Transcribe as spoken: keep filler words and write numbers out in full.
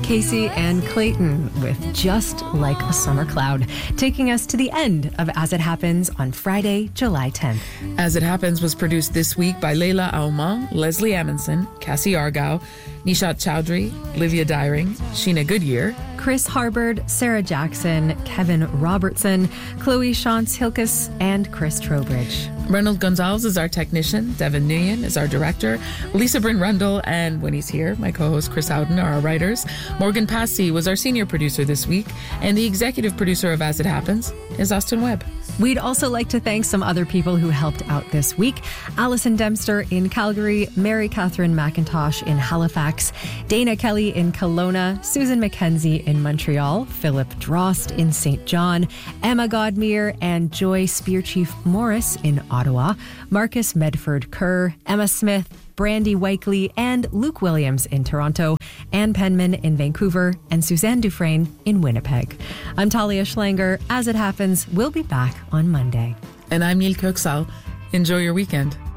Casey and Clayton with Just Like a Summer Cloud, taking us to the end of As It Happens on Friday, July tenth. As It Happens was produced this week by Leila Auman, Leslie Amundsen, Cassie Argyle, Nishat Chowdhury, Livia Dyring, Sheena Goodyear, Chris Harbord, Sarah Jackson, Kevin Robertson, Chloe Shantz-Hilkes, and Chris Trowbridge. Reynold Gonzalez is our technician, Devin Nguyen is our director, Lisa Bryn Rundle, and when he's here, my co-host Chris Howden are our writers. Morgan Passy was our senior producer this week, and the executive producer of As It Happens is Austin Webb. We'd also like to thank some other people who helped out this week. Alison Dempster in Calgary, Mary Catherine McIntosh in Halifax, Dana Kelly in Kelowna, Susan McKenzie in Montreal, Philip Drost in Saint John, Emma Godmere and Joy Spearchief Morris in Ottawa, Marcus Medford Kerr, Emma Smith, Brandy Wakely, and Luke Williams in Toronto, Ann Penman in Vancouver, and Suzanne Dufresne in Winnipeg. I'm Talia Schlanger. As It Happens, we'll be back on Monday. And I'm Neil Köksal. Enjoy your weekend.